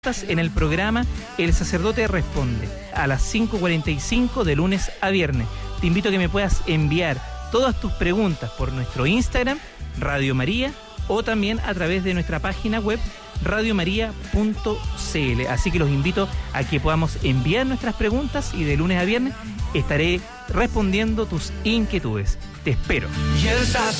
En el programa El Sacerdote Responde a las 5:45 de lunes a viernes. Te invito a que me puedas enviar todas tus preguntas por nuestro Instagram, Radio María, o también a través de nuestra página web, radiomaria.cl. Así que los invito a que podamos enviar nuestras preguntas y de lunes a viernes estaré respondiendo tus inquietudes. Te espero.